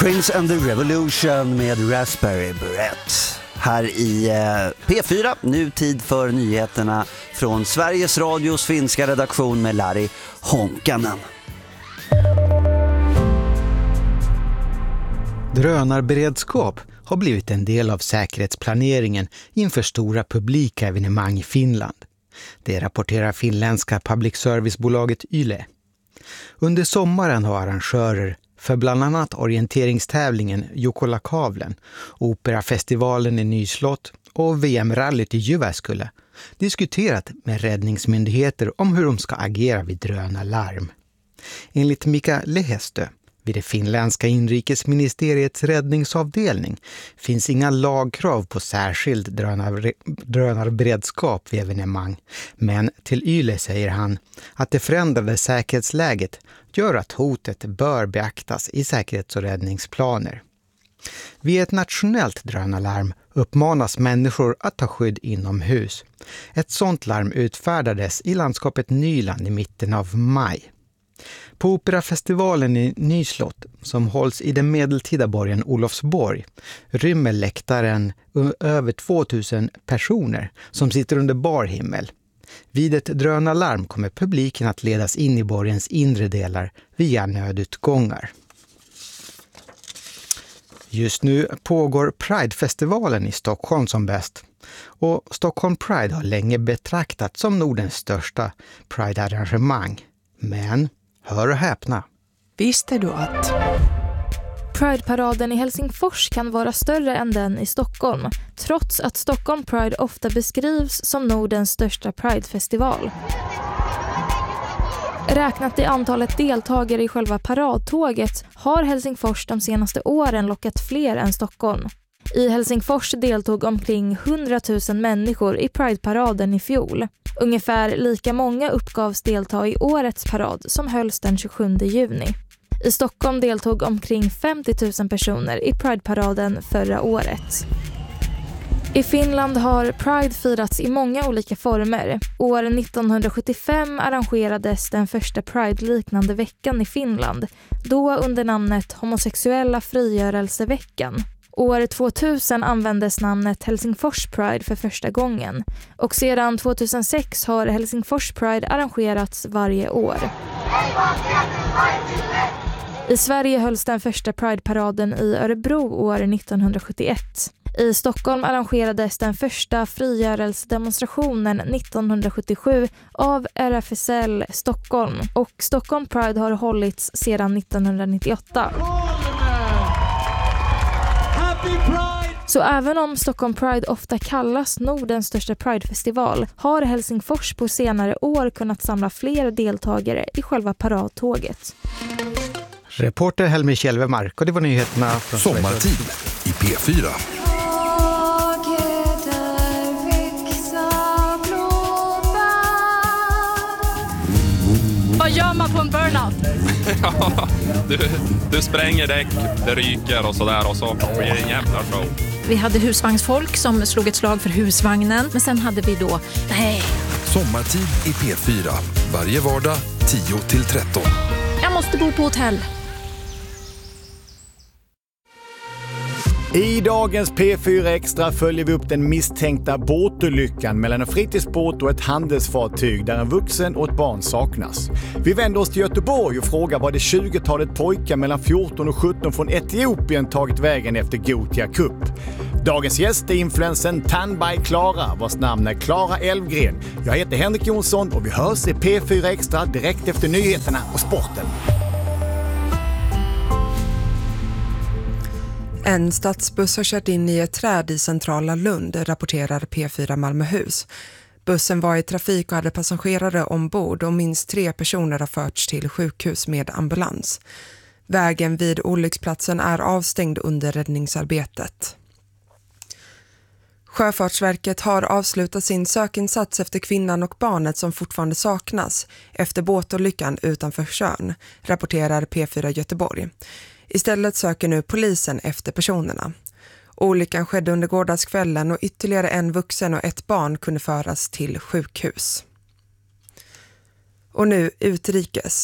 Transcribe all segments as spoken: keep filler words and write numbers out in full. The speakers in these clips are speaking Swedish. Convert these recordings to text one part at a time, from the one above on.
Prince and the Revolution med Raspberry Beret. Här i P fyra, nu tid för nyheterna från Sveriges Radios finska redaktion med Lari Honkanen. Drönarberedskap har blivit en del av säkerhetsplaneringen inför stora publika evenemang i Finland. Det rapporterar finländska public service-bolaget Yle. Under sommaren har arrangörer för bland annat orienteringstävlingen Jukolakavlen, Operafestivalen i Nyslott och V M-rallyt i Jyväskylä diskuterat med räddningsmyndigheter om hur de ska agera vid drönarlarm. Enligt Mika Lehestö vid det finländska inrikesministeriets räddningsavdelning finns inga lagkrav på särskild drönar, drönarberedskap vid evenemang. Men till Yle säger han att det förändrade säkerhetsläget gör att hotet bör beaktas i säkerhets- och räddningsplaner. Vid ett nationellt drönarlarm uppmanas människor att ta skydd inomhus. Ett sådant larm utfärdades i landskapet Nyland i mitten av maj. På Operafestivalen i Nyslott, som hålls i den medeltida borgen Olofsborg, rymmer läktaren över tvåtusen personer som sitter under bar himmel. Vid ett drönarlarm kommer publiken att ledas in i borgens inre delar via nödutgångar. Just nu pågår Pride-festivalen i Stockholm som bäst. Och Stockholm Pride har länge betraktats som Nordens största Pride-arrangemang. Men hör och häpna. Visste du att Pride-paraden i Helsingfors kan vara större än den i Stockholm, trots att Stockholm Pride ofta beskrivs som Nordens största Pride-festival. Räknat i antalet deltagare i själva paradtåget har Helsingfors de senaste åren lockat fler än Stockholm. I Helsingfors deltog omkring hundratusen människor i Pride-paraden i fjol. Ungefär lika många uppgavs delta i årets parad som hölls den tjugosjunde juni. I Stockholm deltog omkring femtio tusen personer i Pride-paraden förra året. I Finland har Pride firats i många olika former. År nittonhundrasjuttiofem arrangerades den första Pride-liknande veckan i Finland, då under namnet Homosexuella frigörelseveckan. År tvåtusen användes namnet Helsingfors Pride för första gången och sedan tvåtusensex har Helsingfors Pride arrangerats varje år. I Sverige hölls den första Pride-paraden i Örebro år nittonhundrasjuttioett. I Stockholm arrangerades den första frigörelsedemonstrationen nittonhundrasjuttiosju av R F S L Stockholm och Stockholm Pride har hållits sedan nittonhundranittioåtta. Så även om Stockholm Pride ofta kallas Nordens största Pride-festival har Helsingfors på senare år kunnat samla fler deltagare i själva paradtåget. Reporter Helmi Kjellvemark och det var nyheterna från Sommartid i P fyra. Vad gör man på en burnout? Ja, du, du spränger däck, det ryker och sådär och så blir det en jävla show. Vi hade husvagnsfolk som slog ett slag för husvagnen. Men sen hade vi då, nej. Sommartid i P fyra. Varje vardag tio till tretton. Jag måste bo på hotell. I dagens P fyra Extra följer vi upp den misstänkta båtolyckan mellan en fritidsbåt och ett handelsfartyg där en vuxen och ett barn saknas. Vi vänder oss till Göteborg och frågar vad det tjugotalet pojkar mellan fjorton och sjutton från Etiopien tagit vägen efter Gothia Cup. Dagens gäst är influensen Tanby Klara, vars namn är Klara Elfgren. Jag heter Henrik Jonsson och vi hörs i P fyra Extra direkt efter nyheterna och sporten. En stadsbuss har kört in i ett träd i centrala Lund, rapporterar P fyra Malmöhus. Bussen var i trafik och hade passagerare ombord och minst tre personer har förts till sjukhus med ambulans. Vägen vid olycksplatsen är avstängd under räddningsarbetet. Sjöfartsverket har avslutat sin sökinsats efter kvinnan och barnet som fortfarande saknas efter båtolyckan utanför Tjörn, rapporterar P fyra Göteborg. Istället söker nu polisen efter personerna. Olyckan skedde under gårdagskvällen och ytterligare en vuxen och ett barn kunde föras till sjukhus. Och nu utrikes.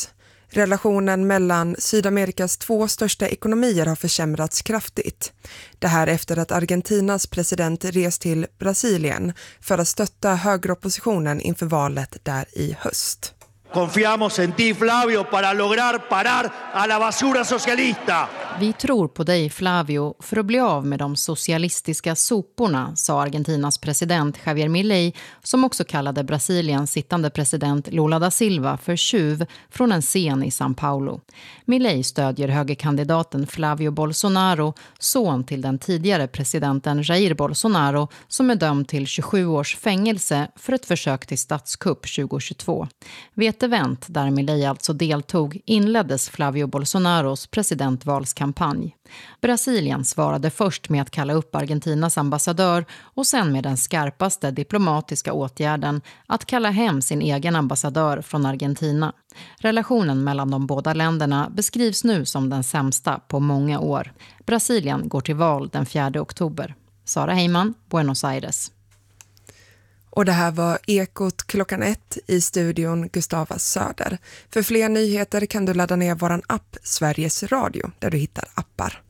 Relationen mellan Sydamerikas två största ekonomier har försämrats kraftigt. Det här efter att Argentinas president rest till Brasilien för att stötta högeroppositionen inför valet där i höst. Confiamos en ti, Flavio, para lograr parar a la basura socialista. Vi tror på dig, Flavio, för att bli av med de socialistiska soporna, sa Argentinas president Javier Milei, som också kallade Brasiliens sittande president Lula da Silva för tjuv från en scen i São Paulo. Milei stödjer högerkandidaten Flavio Bolsonaro, son till den tidigare presidenten Jair Bolsonaro, som är dömd till tjugosju års fängelse för ett försök till statskupp tjugohundratjugotvå. Vid ett event där Milei alltså deltog inleddes Flavio Bolsonaros presidentvalskampanj. Brasilien svarade först med att kalla upp Argentinas ambassadör och sen med den skarpaste diplomatiska åtgärden att kalla hem sin egen ambassadör från Argentina. Relationen mellan de båda länderna beskrivs nu som den sämsta på många år. Brasilien går till val den fjärde oktober. Sara Heiman, Buenos Aires. Och det här var Ekot klockan ett, i studion Gustava Söder. För fler nyheter kan du ladda ner våran app Sveriges Radio, där du hittar appar.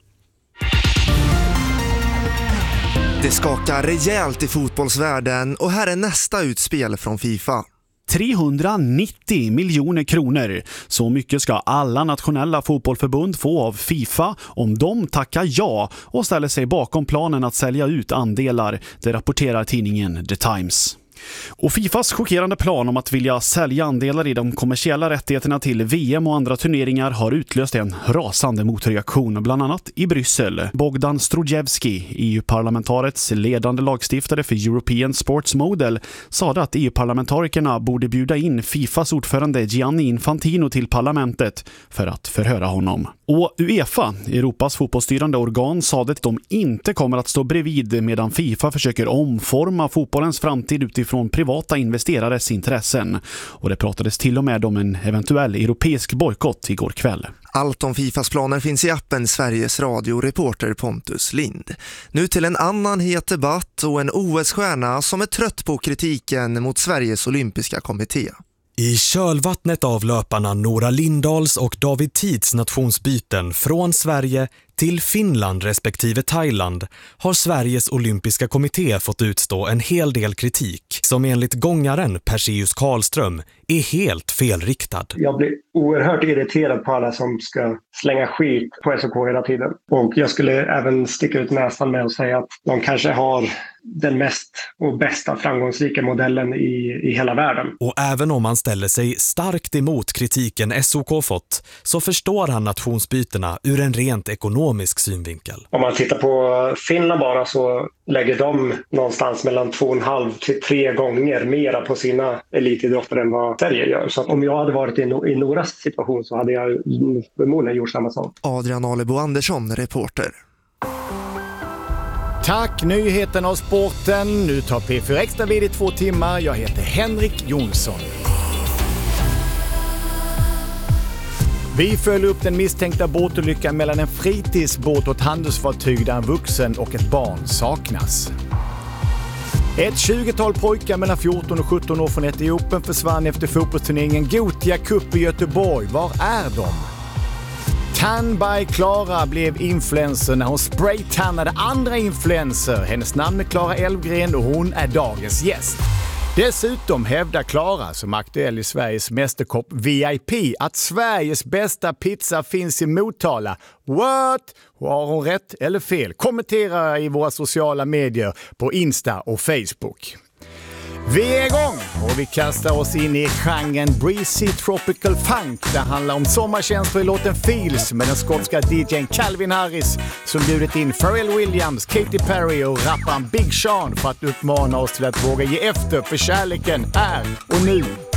Det skakar rejält i fotbollsvärlden och här är nästa utspel från FIFA. trehundranittio miljoner kronor. Så mycket ska alla nationella fotbollförbund få av FIFA om de tackar ja och ställer sig bakom planen att sälja ut andelar. Det rapporterar tidningen The Times. Och FIFAs chockerande plan om att vilja sälja andelar i de kommersiella rättigheterna till V M och andra turneringar har utlöst en rasande motreaktion, bland annat i Bryssel. Bogdan Strojewski, E U-parlamentarets ledande lagstiftare för European Sports Model, sade att E U-parlamentarikerna borde bjuda in FIFAs ordförande Gianni Infantino till parlamentet för att förhöra honom. Och UEFA, Europas fotbollsstyrande organ, sade att de inte kommer att stå bredvid medan FIFA försöker omforma fotbollens framtid utifrån privata investerares intressen. Och det pratades till och med om en eventuell europeisk bojkott igår kväll. Allt om FIFAs planer finns i appen Sveriges Radio-reporter Pontus Lind. Nu till en annan het debatt och en O S-stjärna som är trött på kritiken mot Sveriges olympiska kommitté. I kölvattnet av löparna Nora Lindahls och David Tids nationsbyten från Sverige till Finland respektive Thailand har Sveriges olympiska kommitté fått utstå en hel del kritik som enligt gångaren Perseus Karlström är helt felriktad. Jag blir oerhört irriterad på alla som ska slänga skit på S O K hela tiden. Och jag skulle även sticka ut nästan med att säga att de kanske har den mest och bästa framgångsrika modellen i, i hela världen. Och även om man ställer sig starkt emot kritiken S O K fått så förstår han nationsbytena ur en rent ekonomisk synvinkel. Om man tittar på Finland bara så lägger de någonstans mellan två och en halv till tre gånger mera på sina elitidrottare än vad Sverige gör. Så om jag hade varit i, no- i Noras situation så hade jag förmodligen gjort samma sak. Adrian Alebo Andersson, reporter. Tack, nyheten och sporten. Nu tar P fyra Extra vid i två timmar. Jag heter Henrik Jonsson. Vi följer upp den misstänkta båtolyckan mellan en fritidsbåt och ett handelsfartyg där en vuxen och ett barn saknas. Ett tjugotal pojkar mellan fjorton och sjutton år från Etiopien försvann efter fotbollsturneringen Gothia Cup i Göteborg. Var är de? Tan-by Klara blev influencer när hon spraytannade andra influencer. Hennes namn är Klara Elfgren och hon är dagens gäst. Dessutom hävdar Klara, som är aktuell i Sveriges mästerkopp V I P, att Sveriges bästa pizza finns i Motala. What? Har hon rätt eller fel? Kommentera i våra sociala medier på Insta och Facebook. Vi är igång och vi kastar oss in i genren Breezy Tropical Funk. Det handlar om sommarkänslor i låten Feels med den skotska D J:n Calvin Harris som bjudit in Pharrell Williams, Katy Perry och rapparen Big Sean för att uppmana oss till att våga ge efter för kärleken här och nu.